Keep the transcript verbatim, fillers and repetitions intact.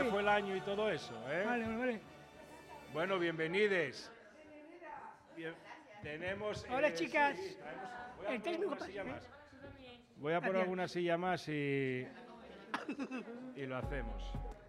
fue el año y todo eso, ¿eh? Vale, vale, vale. Bueno, bienvenides. Bien, tenemos... Hola, eh, chicas. sí, traemos- voy a El poner técnico alguna pa- silla ¿eh? más. Voy a poner Adiós. alguna silla más y, y lo hacemos.